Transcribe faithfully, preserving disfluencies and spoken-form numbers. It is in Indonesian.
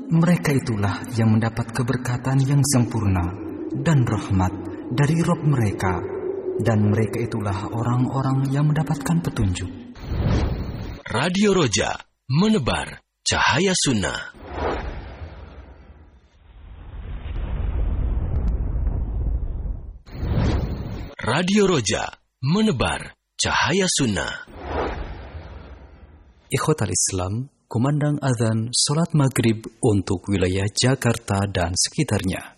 Mereka itulah yang mendapat keberkatan yang sempurna dan rahmat dari Rabb mereka, dan mereka itulah orang-orang yang mendapatkan petunjuk. Radio Roja, menebar cahaya sunnah. Radio Roja, menebar cahaya sunnah. Ikhwatal Islam, kumandang azan salat maghrib untuk wilayah Jakarta dan sekitarnya.